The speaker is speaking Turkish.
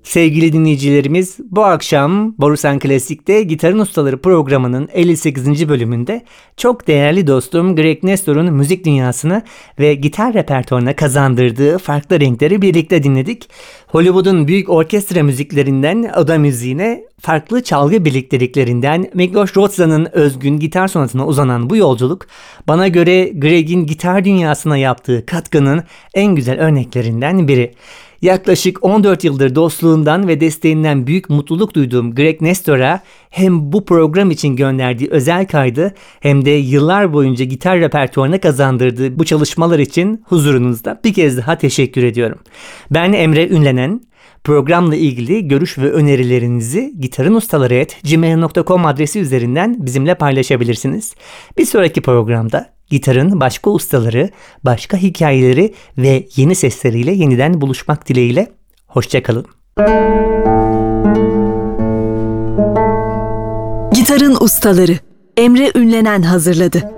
Sevgili dinleyicilerimiz, bu akşam Borusan Klasik'te Gitarın Ustaları programının 58. bölümünde çok değerli dostum Greg Nestor'un müzik dünyasını ve gitar repertuarına kazandırdığı farklı renkleri birlikte dinledik. Hollywood'un büyük orkestra müziklerinden oda müziğine, farklı çalgı birlikteliklerinden Miklos Rozsa'nın özgün gitar sonatına uzanan bu yolculuk, bana göre Greg'in gitar dünyasına yaptığı katkının en güzel örneklerinden biri. Yaklaşık 14 yıldır dostluğundan ve desteğinden büyük mutluluk duyduğum Greg Nestor'a hem bu program için gönderdiği özel kaydı hem de yıllar boyunca gitar repertuarına kazandırdığı bu çalışmalar için huzurunuzda bir kez daha teşekkür ediyorum. Ben Emre Ünlenen. Programla ilgili görüş ve önerilerinizi gitarınustaları@gmail.com adresi üzerinden bizimle paylaşabilirsiniz. Bir sonraki programda gitarın başka ustaları, başka hikayeleri ve yeni sesleriyle yeniden buluşmak dileğiyle. Hoşça kalın. Gitarın Ustaları Emre Ünlenen hazırladı.